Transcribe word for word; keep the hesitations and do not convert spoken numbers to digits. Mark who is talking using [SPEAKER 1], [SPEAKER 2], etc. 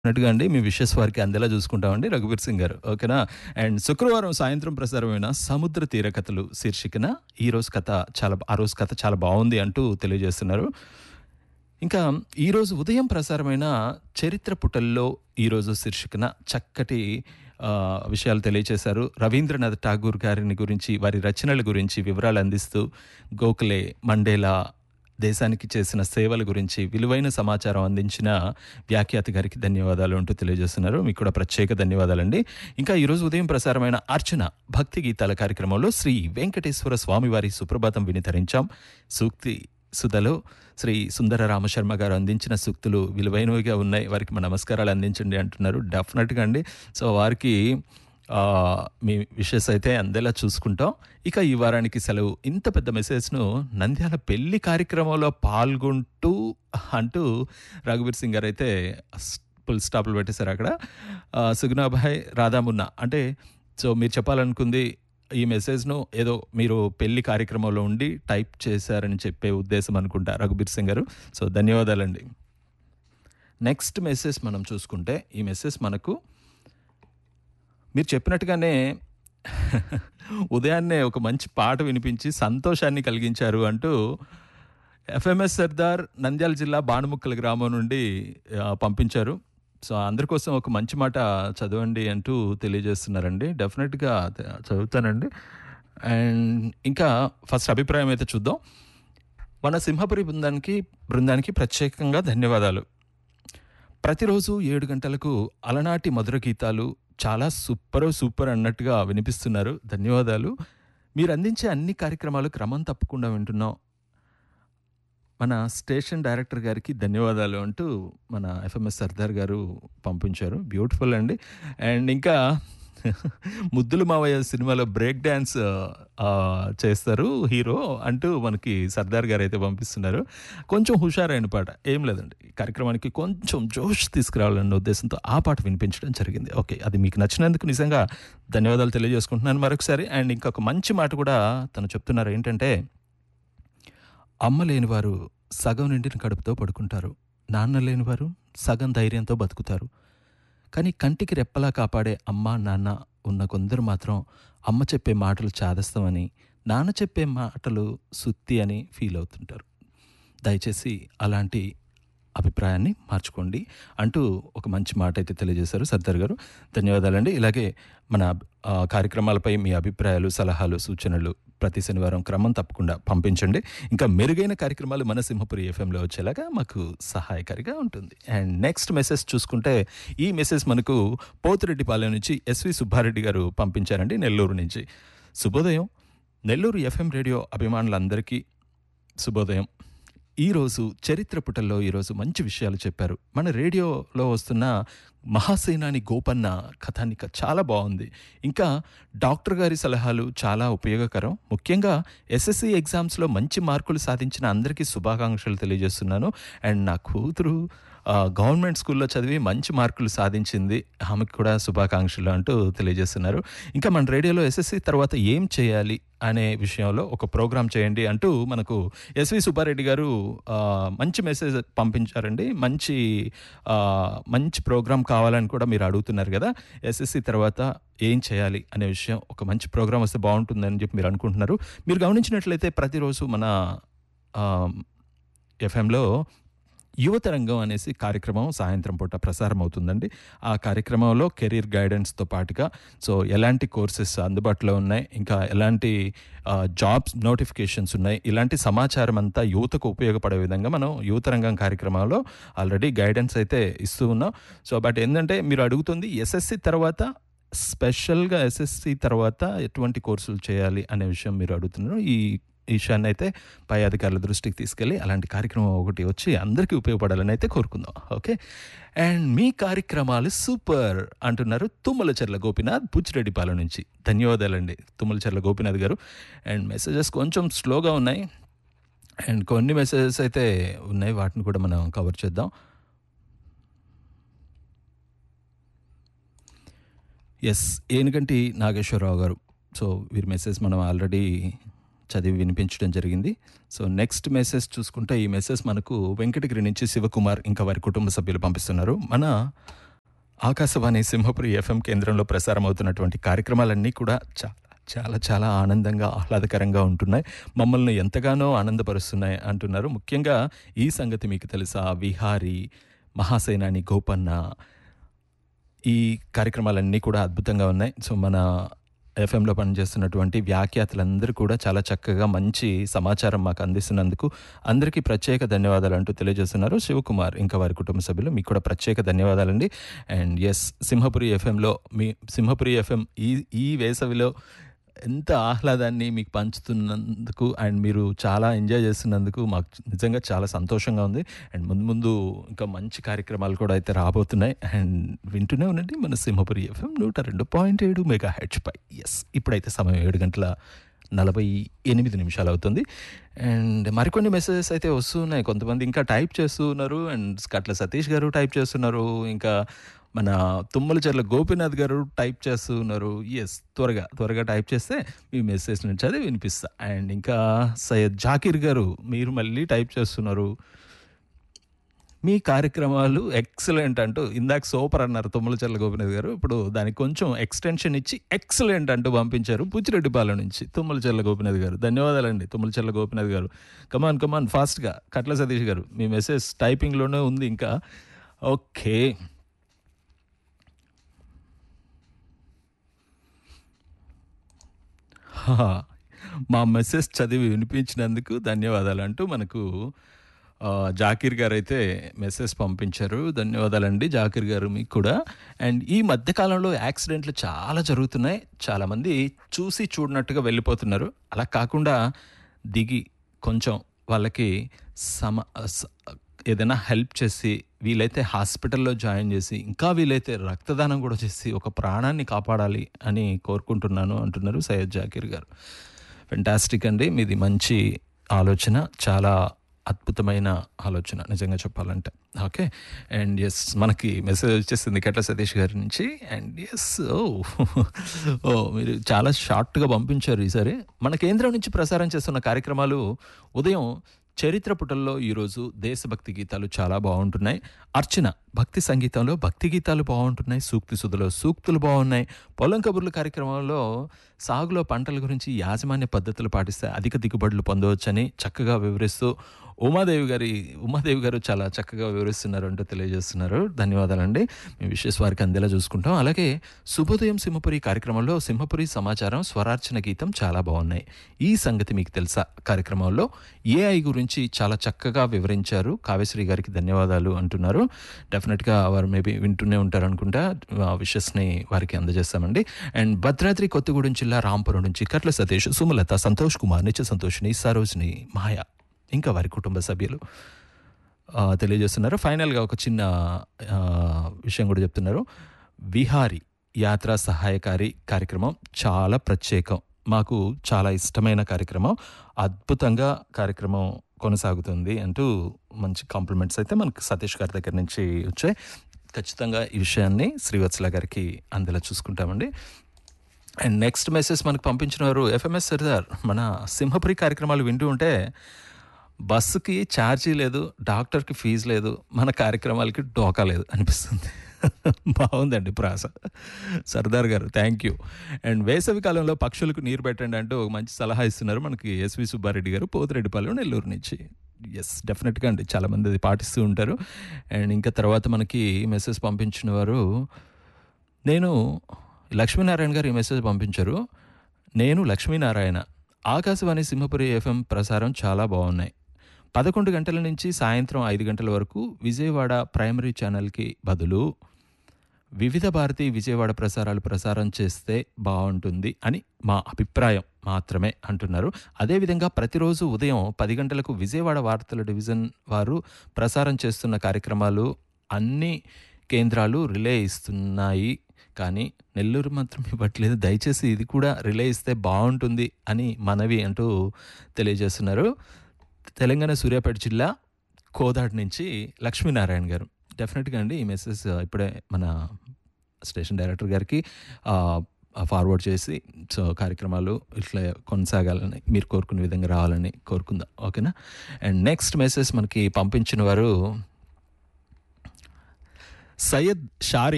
[SPEAKER 1] అన్నట్టుగా అండి మీ విషెస్ వారికి అందేలా చూసుకుంటామండి రఘువీర్ సింగ్ గారు. ఓకేనా? అండ్ శుక్రవారం సాయంత్రం ప్రసారమైన 'సముద్ర తీర కథలు' శీర్షికన ఈరోజు కథ చాలా ఆ రోజు కథ చాలా బావుంది అంటూ తెలియజేస్తున్నారు. ఇంకా ఈరోజు ఉదయం ప్రసారమైన 'చరిత్ర పుటల్లో' ఈరోజు శీర్షికన చక్కటి ఆహ్, విషయాలు తెలియచేశారు. రవీంద్రనాథ్ ఠాగూర్ గారిని గురించి, వారి రచనల గురించి వివరాలు అందిస్తూ గోఖలే, మండేలా దేశానికి చేసిన సేవల గురించి విలువైన సమాచారం అందించిన వ్యాఖ్యాత గారికి ధన్యవాదాలు అంటూ తెలియజేస్తున్నారు. మీకు కూడా ప్రత్యేక ధన్యవాదాలండి. ఇంకా ఈరోజు ఉదయం ప్రసారమైన అర్చన భక్తి గీతాల కార్యక్రమంలో శ్రీ వెంకటేశ్వర స్వామివారి సుప్రభాతం విని తరించాం. సూక్తి సుధలో శ్రీ సుందర రామశర్మ గారు అందించిన సూక్తులు విలువైనవిగా ఉన్నాయి. వారికి మా నమస్కారాలు అందించండి అంటున్నారు. డెఫినెట్గా అండి. సో వారికి ఆహ్, మీ విషెస్ అయితే అందేలా చూసుకుంటాం. ఇక ఈ వారానికి సెలవు. ఇంత పెద్ద మెసేజ్‌ను నంద్యాల పెళ్లి కార్యక్రమంలో పాల్గొంటూ అంటూ రఘువీర్ సింగ్ గారైతే స్ ఫుల్ స్టాప్‌లు పెట్టేశారు అక్కడ. ఆహ్, సుగుణాభాయ్, రాధామున్నా అంటే సో మీరు చెప్పాలనుకుంది ఈ మెసేజ్‌ను ఏదో మీరు పెళ్లి కార్యక్రమంలో ఉండి టైప్ చేశారని చెప్పే ఉద్దేశం అనుకుంటా రఘుబీర్ సింగ్ గారు. సో ధన్యవాదాలండి. నెక్స్ట్ మెసేజ్ మనం చూసుకుంటే ఈ మెసేజ్ మనకు మీరు చెప్పినట్టుగానే ఉదయాన్నే ఒక మంచి పాట వినిపించి సంతోషాన్ని కలిగించారు అంటూ ఎఫ్ఎంఎస్ సర్దార్ నంద్యాల జిల్లా బాణముక్కల గ్రామం నుండి ఆహ్, పంపించారు. సో అందరి కోసం ఒక మంచి మాట చదవండి అంటూ తెలియజేస్తున్నారండి. డెఫినెట్‌గా త చదువుతానండి. అండ్ ఇంకా ఫస్ట్ అభిప్రాయం అయితే చూద్దాం. మన సింహపురి బృందానికి బృందానికి ప్రత్యేకంగా ధన్యవాదాలు. ప్రతిరోజు ఏడు గంటలకు అలనాటి మధుర గీతాలు చాలా సూపరో సూపర్ అన్నట్టుగా వినిపిస్తున్నారు. ధన్యవాదాలు. మీరు అందించే అన్ని కార్యక్రమాలు క్రమం తప్పకుండా వింటున్నాం. మన స్టేషన్ డైరెక్టర్ గారికి ధన్యవాదాలు అంటూ మన ఎఫ్ఎంఎస్ సర్దార్ గారు పంపించారు. బ్యూటిఫుల్ అండి. అండ్ ఇంకా ముద్దుల మావయ్య సినిమాలో బ్రేక్ డాన్స్ ఆహ్, చేస్తారు హీరో అంటూ మనకి సర్దార్ గారైతే పంపిస్తున్నారు. కొంచెం హుషారైన పాట. ఏం లేదండి. ఈ కార్యక్రమానికి కొంచెం జోష్ తీసుకురావాలన్న ఉద్దేశంతో ఆ పాట వినిపించడం జరిగింది. ఓకే. అది మీకు నచ్చినందుకు నిజంగా ధన్యవాదాలు తెలియజేసుకుంటున్నాను మరొకసారి. అండ్ ఇంకొక మంచి మాట కూడా తను చెప్తున్నారు. ఏంటంటే అమ్మ లేనివారు సగం నిండిన కడుపుతో పడుకుంటారు. నాన్న లేనివారు సగం ధైర్యంతో బతుకుతారు. కానీ కంటికి రెప్పలా కాపాడే అమ్మ, నాన్న ఉన్న కొందరు మాత్రం అమ్మ చెప్పే మాటలు చాదస్తమని, నాన్న చెప్పే మాటలు సుత్తి అని ఫీల్ అవుతుంటారు. దయచేసి అలాంటి అభిప్రాయాన్ని మార్చుకోండి అంటూ ఒక మంచి మాట అయితే తెలియజేశారు సర్దార్ గారు. ధన్యవాదాలండి. ఇలాగే మన ఆహ్, కార్యక్రమాలపై మీ అభిప్రాయాలు, సలహాలు, సూచనలు ప్రతి శనివారం క్రమం తప్పకుండా పంపించండి. ఇంకా మెరుగైన కార్యక్రమాలు మన సింహపురి ఎఫ్ఎంలో వచ్చేలాగా మాకు సహాయకారిగా ఉంటుంది. అండ్ నెక్స్ట్ మెసేజ్ చూసుకుంటే ఈ మెసేజ్ మనకు పోతిరెడ్డిపాలెం నుంచి ఎస్వి సుబ్బారెడ్డి గారు పంపించారండి నెల్లూరు నుంచి. శుభోదయం. నెల్లూరు ఎఫ్ఎం రేడియో అభిమానులందరికీ శుభోదయం. ఈరోజు చరిత్ర పుటల్లో ఈరోజు మంచి విషయాలు చెప్పారు. మన రేడియోలో వస్తున్న మహాసేనాని గోపన్న కథానిక చాలా బాగుంది. ఇంకా డాక్టర్ గారి సలహాలు చాలా ఉపయోగకరం. ముఖ్యంగా ఎస్ఎస్సి ఎగ్జామ్స్లో మంచి మార్కులు సాధించిన అందరికీ శుభాకాంక్షలు తెలియజేస్తున్నాను. అండ్ నా కూతురు ఆహ్, గవర్నమెంట్ స్కూల్లో చదివి మంచి మార్కులు సాధించింది. ఆమెకు కూడా శుభాకాంక్షలు అంటూ తెలియజేస్తున్నారు. ఇంకా మన రేడియోలో ఎస్ఎస్సి తర్వాత ఏం చేయాలి అనే విషయంలో ఒక ప్రోగ్రామ్ చేయండి అంటూ మనకు ఎస్వి సుబ్బారెడ్డి గారు ఆహ్, మంచి మెసేజ్ పంపించారండి. మంచి ఆహ్, మంచి ప్రోగ్రామ్ కావాలని కూడా మీరు అడుగుతున్నారు కదా! ఎస్ఎస్సి తర్వాత ఏం చేయాలి అనే విషయం ఒక మంచి ప్రోగ్రామ్ వస్తే బావుంటుందని చెప్పి మీరు అనుకుంటున్నారు. మీరు గమనించినట్లయితే ప్రతిరోజు మన ఆహ్, ఎఫ్ఎంలో యువతరంగం అనేసి కార్యక్రమం సాయంత్రం పూట ప్రసారం అవుతుందండి. ఆ కార్యక్రమంలో కెరీర్ గైడెన్స్‌తో పాటుగా సో ఎలాంటి కోర్సెస్ అందుబాటులో ఉన్నాయి, ఇంకా ఎలాంటి ఆహ్, జాబ్స్ నోటిఫికేషన్స్ ఉన్నాయి, ఇలాంటి సమాచారం అంతా యువతకు ఉపయోగపడే విధంగా మనం యువతరంగం కార్యక్రమంలో ఆల్రెడీ గైడెన్స్ అయితే ఇస్తూ ఉన్నాం. సో బట్ ఏందంటే మీరు అడుగుతుంది ఎస్ఎస్సి తర్వాత స్పెషల్‌గా ఎస్ఎస్సి తర్వాత ఎటువంటి కోర్సులు చేయాలి అనే విషయం మీరు అడుగుతున్నారు. ఈ ఈ విషయాన్ని అయితే పై అధికారుల దృష్టికి తీసుకెళ్ళి అలాంటి కార్యక్రమం ఒకటి వచ్చి అందరికీ ఉపయోగపడాలని అయితే కోరుకుందాం. ఓకే. అండ్ మీ కార్యక్రమాలు సూపర్ అంటున్నారు తుమ్మలచెర్ల గోపీనాథ్ బుచ్చిరెడ్డిపాలెం నుంచి. ధన్యవాదాలండి తుమ్మలచెర్ల గోపీనాథ్ గారు. అండ్ మెసేజెస్ కొంచెం స్లోగా ఉన్నాయి. అండ్ కొన్ని మెసేజెస్ అయితే ఉన్నాయి. వాటిని కూడా మనం కవర్ చేద్దాం. యెస్. ఏనుగంటి నాగేశ్వరరావు గారు. సో వీరి మెసేజ్ మనం ఆల్రెడీ చదివి వినిపించడం జరిగింది. సో నెక్స్ట్ మెసేజ్ చూసుకుంటే ఈ మెసేజ్ మనకు వెంకటగిరి నుంచి శివకుమార్ ఇంకా వారి కుటుంబ సభ్యులు పంపిస్తున్నారు. మన ఆకాశవాణి సింహపురి ఎఫ్ఎం కేంద్రంలో ప్రసారం అవుతున్నటువంటి కార్యక్రమాలన్నీ కూడా చాలా చాలా చాలా ఆనందంగా ఆహ్లాదకరంగా ఉంటున్నాయి. మమ్మల్ని ఎంతగానో ఆనందపరుస్తున్నాయి అంటున్నారు. ముఖ్యంగా ఈ సంగతి మీకు తెలుసా, విహారీ, మహాసేనాని గోపన్న, ఈ కార్యక్రమాలన్నీ కూడా అద్భుతంగా ఉన్నాయి. సో మన ఎఫ్ఎంలో పనిచేస్తున్నటువంటి వ్యాఖ్యాతలందరూ కూడా చాలా చక్కగా మంచి సమాచారం మాకు అందిస్తున్నందుకు అందరికీ ప్రత్యేక ధన్యవాదాలు అంటూ తెలియజేస్తున్నారు శివకుమార్, ఇంకా వారి కుటుంబ సభ్యులు. మీకు కూడా ప్రత్యేక ధన్యవాదాలండి. And yes, Simhapuri ఎఫ్ఎంలో me Simhapuri FM ఈ ఈ వేసవిలో ఎంత ఆహ్లాదాన్ని మీకు పంచుతున్నందుకు అండ్ మీరు చాలా ఎంజాయ్ చేస్తున్నందుకు మాకు నిజంగా చాలా సంతోషంగా ఉంది. అండ్ ముందు ముందు ఇంకా మంచి కార్యక్రమాలు కూడా అయితే రాబోతున్నాయి. అండ్ వింటూనే ఉండండి మన సింహపురి ఎఫ్ఎం నూట రెండు పాయింట్ ఏడు మెగా హెచ్ పై. ఎస్, ఇప్పుడైతే సమయం ఏడు గంటల నలభై ఎనిమిది నిమిషాలు అవుతుంది. అండ్ మరికొన్ని మెసేజెస్ అయితే వస్తున్నాయి. కొంతమంది ఇంకా టైప్ చేస్తూ ఉన్నారు. అండ్ కట్ల సతీష్ గారు టైప్ చేస్తున్నారు. ఇంకా మన తుమ్మలచెర్ల గోపీనాథ్ గారు టైప్ చేస్తూ ఉన్నారు. ఎస్, త్వరగా త్వరగా టైప్ చేస్తే మీ మెసేజ్ నుంచి అది వినిపిస్తా. అండ్ ఇంకా సయ్యద్ జాకీర్ గారు మీరు మళ్ళీ టైప్ చేస్తున్నారు. మీ కార్యక్రమాలు ఎక్సలెంట్ అంటూ, ఇందాక సూపర్ అన్నారు తుమ్మలచెర్ల గోపీనాథ్ గారు, ఇప్పుడు దానికి కొంచెం ఎక్స్టెన్షన్ ఇచ్చి ఎక్సలెంట్ అంటూ పంపించారు పుచ్చిరెడ్డిపాలెం నుంచి తుమ్మలచెర్ల గోపీనాథ్ గారు. ధన్యవాదాలండి తుమ్మలచెర్ల గోపీనాథ్ గారు. కమాన్ కమాన్ ఫాస్ట్గా. కట్ల సతీష్ గారు మీ మెసేజ్ టైపింగ్లోనే ఉంది ఇంకా. ఓకే, మా మెసేజ్ చదివి వినిపించినందుకు ధన్యవాదాలు అంటూ మనకు ఆ, జాకీర్ గారు అయితే మెసేజ్ పంపించారు. ధన్యవాదాలండి జాకీర్ గారు మీకు కూడా. అండ్ ఈ మధ్యకాలంలో యాక్సిడెంట్లు చాలా జరుగుతున్నాయి. చాలామంది చూసి చూడనట్టుగా వెళ్ళిపోతున్నారు. అలా కాకుండా దిగి కొంచెం వాళ్ళకి సమ స- ఏదైనా హెల్ప్ చేసి, వీలైతే హాస్పిటల్లో జాయిన్ చేసి, ఇంకా వీలైతే రక్తదానం కూడా చేసి ఒక ప్రాణాన్ని కాపాడాలి అని కోరుకుంటున్నాను అంటున్నారు సయ్యద్ జాకీర్ గారు. ఫెంటాస్టిక్ అండి, మీది మంచి ఆలోచన, చాలా అద్భుతమైన ఆలోచన నిజంగా చెప్పాలంటే. ఓకే, అండ్ ఎస్, మనకి మెసేజ్ వచ్చేసింది కట్ల సతీష్ గారి నుంచి. అండ్ ఎస్, ఓ ఓ మీరు చాలా షార్ట్గా పంపించారు ఈసారి. మన కేంద్రం నుంచి ప్రసారం చేస్తున్న కార్యక్రమాలు ఉదయం చరిత్ర పుటల్లో ఈరోజు దేశభక్తి గీతాలు చాలా బాగుంటున్నాయి. అర్చన భక్తి సంగీతంలో భక్తి గీతాలు బాగుంటున్నాయి. సూక్తి సుధలో సూక్తులు బాగున్నాయి. పొలం కబుర్ల కార్యక్రమంలో సాగులో పంటల గురించి యాజమాన్య పద్ధతులు పాటిస్తే అధిక దిగుబడులు పొందవచ్చని చక్కగా వివరిస్తూ ఉమాదేవి గారి ఉమాదేవి గారు చాలా చక్కగా వివరిస్తున్నారు అంటూ తెలియజేస్తున్నారు. ధన్యవాదాలండి. మీ విషయస్ వారికి అందేలా చూసుకుంటాం. అలాగే శుభోదయం సింహపురి కార్యక్రమంలో సింహపురి సమాచారం, స్వరార్చన గీతం చాలా బాగున్నాయి. ఈ సంగతి మీకు తెలుసా కార్యక్రమంలో ఏఐ గురించి చాలా చక్కగా వివరించారు. కావ్యశ్రీ గారికి ధన్యవాదాలు అంటున్నారు. డెఫినెట్గా వారు మేబీ వింటూనే ఉంటారు అనుకుంటా. విషెస్ని వారికి అందజేస్తామండి. అండ్ భద్రాద్రి కొత్తగూడెం జిల్లా రాంపురం నుంచి కట్ల సతీష్, సుమలత, సంతోష్ కుమార్, నిత్య సంతోషిని, సరోజిని, మాయా, ఇంకా వారి కుటుంబ సభ్యులు ఆ, తెలియజేస్తున్నారు. ఫైనల్గా ఒక చిన్న ఆ, విషయం కూడా చెప్తున్నారు. విహారీ యాత్రా సహాయకారి కార్యక్రమం చాలా ప్రత్యేకం, మాకు చాలా ఇష్టమైన కార్యక్రమం, అద్భుతంగా కార్యక్రమం కొనసాగుతుంది అంటూ మంచి కాంప్లిమెంట్స్ అయితే మనకు సతీష్ గారి దగ్గర నుంచి వచ్చాయి. ఖచ్చితంగా ఈ విషయాన్ని శ్రీవత్సల గారికి అందేలా చూసుకుంటామండి. అండ్ నెక్స్ట్ మెసేజ్ మనకు పంపించిన వారు ఎఫ్ఎంఎస్ సర్దార్. మన సింహపురి కార్యక్రమాలు వింటూ ఉంటే బస్సుకి ఛార్జీ లేదు, డాక్టర్కి ఫీజు లేదు, మన కార్యక్రమాలకి డోకా లేదు అనిపిస్తుంది. బాగుందండి ప్రాస. సర్దార్ గారు థ్యాంక్ యూ. అండ్ వేసవి కాలంలో పక్షులకు నీరు పెట్టండి అంటూ ఒక మంచి సలహా ఇస్తున్నారు మనకి ఎస్వి సుబ్బారెడ్డి గారు, పోతిరెడ్డిపాలెం, నెల్లూరు నుంచి. ఎస్, డెఫినెట్గా అండి, చాలామంది అది పాటిస్తూ ఉంటారు. అండ్ ఇంకా తర్వాత మనకి మెసేజ్ పంపించిన వారు నేను లక్ష్మీనారాయణ గారు ఈ మెసేజ్ పంపించారు. నేను లక్ష్మీనారాయణ, ఆకాశవాణి సింహపురి ఎఫ్ఎం ప్రసారం చాలా బాగున్నాయి. పదకొండు గంటల నుంచి సాయంత్రం ఐదు గంటల వరకు విజయవాడ ప్రైమరీ ఛానల్కి బదులు వివిధ భారతి విజయవాడ ప్రసారాలు ప్రసారం చేస్తే బాగుంటుంది అని మా అభిప్రాయం మాత్రమే అంటున్నారు. అదేవిధంగా ప్రతిరోజు ఉదయం పది గంటలకు విజయవాడ వార్తల డివిజన్ వారు ప్రసారం చేస్తున్న కార్యక్రమాలు అన్ని కేంద్రాలు రిలే ఇస్తున్నాయి, కానీ నెల్లూరు మాత్రం ఇవ్వట్లేదు. దయచేసి ఇది కూడా రిలే ఇస్తే బాగుంటుంది అని మనవి అంటూ తెలియజేస్తున్నారు. తెలంగాణ సూర్యాపేట జిల్లా కోదాడ్ నుంచి లక్ష్మీనారాయణ గారు. డెఫినెట్గా అండి, ఈ మెసేజ్ ఇప్పుడే మన స్టేషన్ డైరెక్టర్ గారికి ఫార్వర్డ్ చేసి, సో కార్యక్రమాలు ఇట్లా కొనసాగాలని, మీరు కోరుకునే విధంగా రావాలని కోరుకుందాం. ఓకేనా. అండ్ నెక్స్ట్ మెసేజ్ మనకి పంపించిన వారు సయ్యద్ షారి